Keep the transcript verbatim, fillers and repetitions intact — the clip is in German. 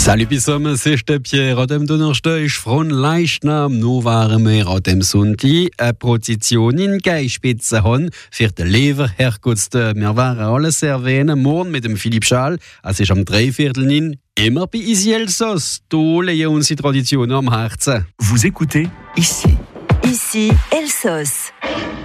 Salut zusammen, es ist der Pierre. An dem Donnerstag ist von Leichnam. Nun waren wir an dem Sonntag eine Prozession in Geispitze haben für den Leverherrgotstag. Wir waren alles erwähnen, morgen mit dem Philipp Schall. Es ist am Dreiviertel in immer bei Ici Elsass. Da legen uns die Traditionen am Herzen. Vous écoutez Ici. Ici Elsass.